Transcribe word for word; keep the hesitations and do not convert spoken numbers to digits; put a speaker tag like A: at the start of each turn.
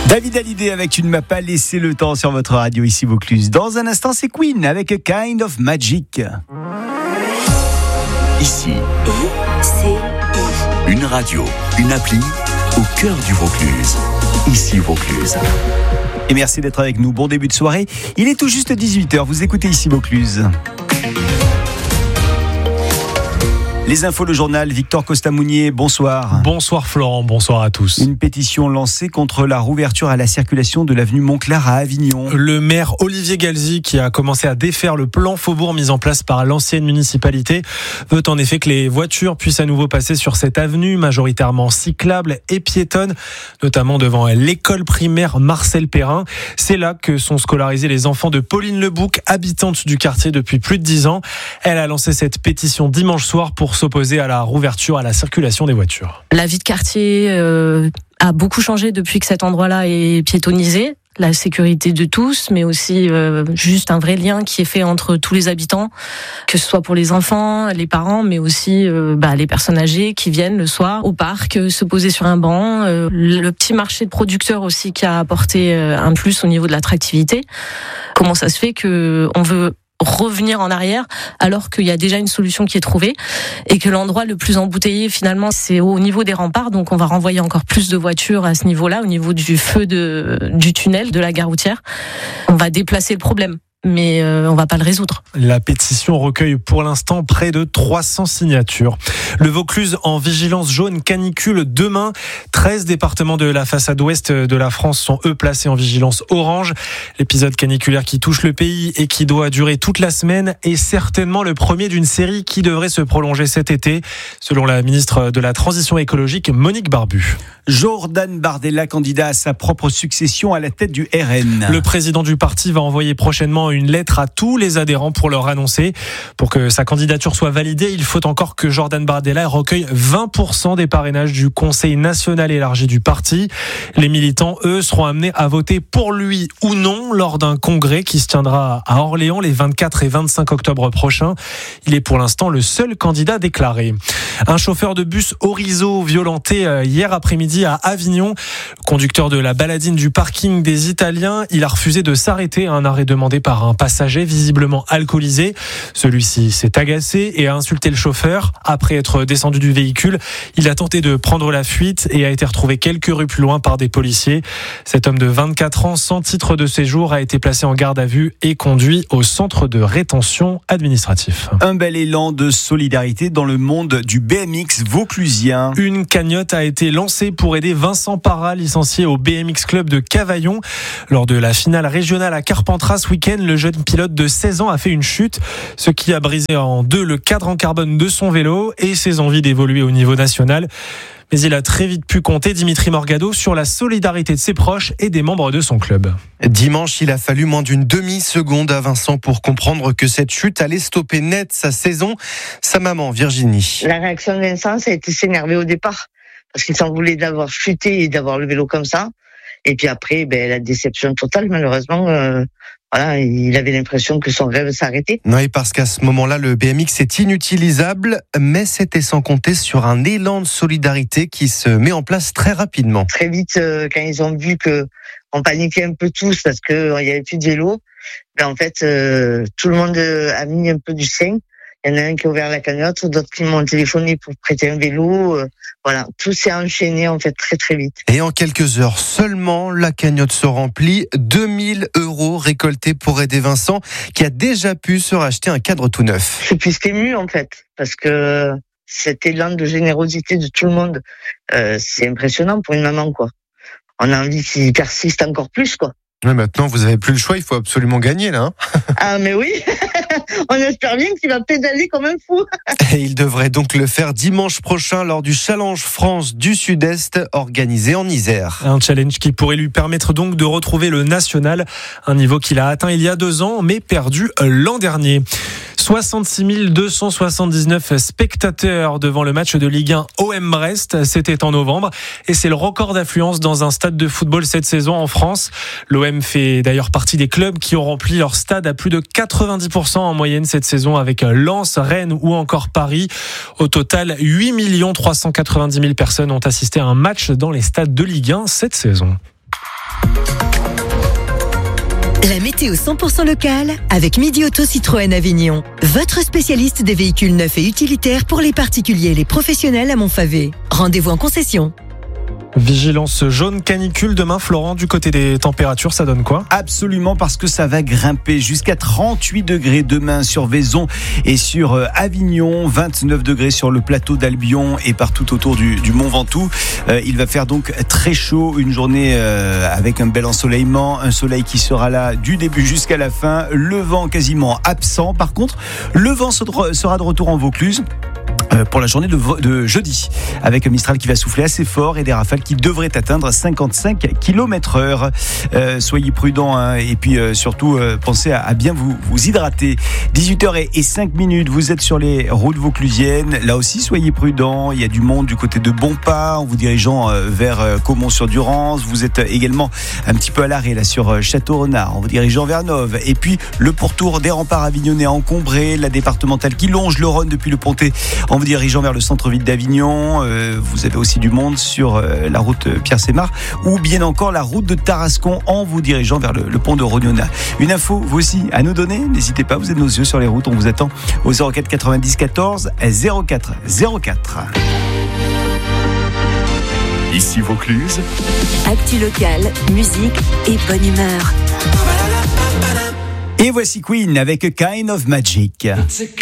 A: David Hallyday avec Tu ne m'as pas laissé le temps sur votre radio ici Vaucluse. Dans un instant, c'est Queen avec A Kind of Magic.
B: Ici,
C: I C I.
B: une radio, une appli au cœur du Vaucluse. Ici Vaucluse.
A: Et merci d'être avec nous. Bon début de soirée. Il est tout juste dix-huit heures. Vous écoutez ici Vaucluse. Les infos, le journal, Victor Costa-Mounier, bonsoir.
D: Bonsoir Florent, bonsoir à tous.
A: Une pétition lancée contre la rouverture à la circulation de l'avenue Montclar à Avignon.
D: Le maire Olivier Galzi, qui a commencé à défaire le plan Faubourg mis en place par l'ancienne municipalité, veut en effet que les voitures puissent à nouveau passer sur cette avenue, majoritairement cyclable et piétonne, notamment devant l'école primaire Marcel Perrin. C'est là que sont scolarisés les enfants de Pauline Lebouc, habitante du quartier depuis plus de dix ans. Elle a lancé cette pétition dimanche soir pour s'opposer à la rouverture à la circulation des voitures.
E: La vie de quartier euh, a beaucoup changé depuis que cet endroit-là est piétonnisé. La sécurité de tous, mais aussi euh, juste un vrai lien qui est fait entre tous les habitants, que ce soit pour les enfants, les parents, mais aussi euh, bah, les personnes âgées qui viennent le soir au parc, euh, se poser sur un banc. Euh, le petit marché de producteurs aussi qui a apporté euh, un plus au niveau de l'attractivité. Comment ça se fait que on veut revenir en arrière alors qu'il y a déjà une solution qui est trouvée et que l'endroit le plus embouteillé finalement c'est au niveau des remparts, donc on va renvoyer encore plus de voitures à ce niveau-là, au niveau du feu de, du tunnel de la gare routière. On va déplacer le problème, mais euh, on va pas le résoudre.
D: La pétition recueille pour l'instant près de trois cents signatures. Le Vaucluse en vigilance jaune canicule demain. treize départements de la façade ouest de la France sont eux placés en vigilance orange. L'épisode caniculaire qui touche le pays et qui doit durer toute la semaine est certainement le premier d'une série qui devrait se prolonger cet été, selon la ministre de la Transition écologique Monique Barbu.
A: Jordan Bardella, candidat à sa propre succession à la tête du R N.
D: Le président du parti va envoyer prochainement une lettre à tous les adhérents pour leur annoncer. Pour que sa candidature soit validée, il faut encore que Jordan Bardella recueille vingt pour cent des parrainages du Conseil national élargi du parti. Les militants, eux, seront amenés à voter pour lui ou non lors d'un congrès qui se tiendra à Orléans les vingt-quatre et vingt-cinq octobre prochains. Il est pour l'instant le seul candidat déclaré. Un chauffeur de bus Orizo violenté hier après-midi à Avignon. Conducteur de la baladine du parking des Italiens, il a refusé de s'arrêter à un arrêt demandé par un passager visiblement alcoolisé. Celui-ci s'est agacé et a insulté le chauffeur. Après être descendu du véhicule, il a tenté de prendre la fuite et a été retrouvé quelques rues plus loin par des policiers. Cet homme de vingt-quatre ans, sans titre de séjour, a été placé en garde à vue et conduit au centre de rétention administratif.
A: Un bel élan de solidarité dans le monde du B M X vauclusien.
D: Une cagnotte a été lancée pour aider Vincent Parra, licencié au B M X Club de Cavaillon. Lors de la finale régionale à Carpentras ce week-end, le jeune pilote de seize ans a fait une chute, ce qui a brisé en deux le cadre en carbone de son vélo et ses envies d'évoluer au niveau national. Mais il a très vite pu compter, Dimitri Morgado, sur la solidarité de ses proches et des membres de son club.
F: Dimanche, il a fallu moins d'une demi-seconde à Vincent pour comprendre que cette chute allait stopper net sa saison. Sa maman, Virginie.
G: La réaction de Vincent, ça a été s'énerver au départ, parce qu'il s'en voulait d'avoir chuté et d'avoir le vélo comme ça. Et puis après, ben, la déception totale, malheureusement. Euh, voilà, il avait l'impression que son rêve s'arrêtait.
F: Non, et parce qu'à ce moment-là, le B M X est inutilisable, mais c'était sans compter sur un élan de solidarité qui se met en place très rapidement.
G: Très vite, euh, quand ils ont vu que on paniquait un peu tous parce que euh, il y avait plus de vélo, ben en fait, euh, tout le monde a mis un peu du sien. Il y en a un qui a ouvert la cagnotte, d'autres qui m'ont téléphoné pour prêter un vélo. Euh, voilà, tout s'est enchaîné en fait très très vite.
F: Et en quelques heures seulement, la cagnotte se remplit. deux mille euros récoltés pour aider Vincent, qui a déjà pu se racheter un cadre tout neuf.
G: Je suis plus qu'ému en fait, parce que cet élan de générosité de tout le monde, euh, c'est impressionnant pour une maman, quoi. On a envie qu'il persiste encore plus, quoi.
F: Mais maintenant, vous avez plus le choix, il faut absolument gagner, là. Hein.
G: Ah, mais oui. On espère bien qu'il va pédaler comme un fou.
F: Et il devrait donc le faire dimanche prochain lors du Challenge France du Sud-Est organisé en Isère.
D: Un challenge qui pourrait lui permettre donc de retrouver le national, un niveau qu'il a atteint il y a deux ans, mais perdu l'an dernier. soixante-six mille deux cent soixante-dix-neuf spectateurs devant le match de Ligue un O M Brest, c'était en novembre, et c'est le record d'affluence dans un stade de football cette saison en France. L'O M fait d'ailleurs partie des clubs qui ont rempli leur stade à plus de quatre-vingt-dix pour cent en moyenne cette saison, avec Lens, Rennes ou encore Paris. Au total, huit millions trois cent quatre-vingt-dix mille personnes ont assisté à un match dans les stades de Ligue un cette saison.
H: La météo cent pour cent locale avec Midi Auto Citroën Avignon. Votre spécialiste des véhicules neufs et utilitaires pour les particuliers et les professionnels à Montfavet. Rendez-vous en concession.
D: Vigilance jaune canicule demain, Florent, du côté des températures, ça donne quoi ?
A: Absolument, parce que ça va grimper jusqu'à trente-huit degrés demain sur Vaison et sur Avignon, vingt-neuf degrés sur le plateau d'Albion et partout autour du, du Mont Ventoux. Euh, il va faire donc très chaud, une journée euh, avec un bel ensoleillement, un soleil qui sera là du début jusqu'à la fin, le vent quasiment absent. Par contre, le vent sera de retour en Vaucluse pour la journée de, de jeudi, avec un Mistral qui va souffler assez fort et des rafales qui devraient atteindre cinquante-cinq kilomètres heure. Euh, soyez prudents hein, et puis euh, surtout euh, pensez à, à bien vous, vous hydrater. dix-huit heures et cinq minutes, vous êtes sur les routes vauclusiennes. Là aussi, soyez prudents. Il y a du monde du côté de Bonpas en vous dirigeant euh, vers euh, Caumont-sur-Durance. Vous êtes également un petit peu à l'arrêt là sur euh, Château-Renard en vous dirigeant vers Nove. Et puis le pourtour des remparts avignonnais encombrés, la départementale qui longe le Rhône depuis le Pontet en vous dirigeant vers le centre-ville d'Avignon. Euh, vous avez aussi du monde sur euh, la route Pierre-Sémar ou bien encore la route de Tarascon en vous dirigeant vers le, le pont de Rognona. Une info, vous aussi, à nous donner. N'hésitez pas, vous êtes nos yeux sur les routes. On vous attend au zéro quatre quatre-vingt-dix quatorze zéro quatre zéro quatre.
B: Ici Vaucluse.
C: Actu locale, musique et bonne humeur.
A: Et voici Queen avec Kind of Magic.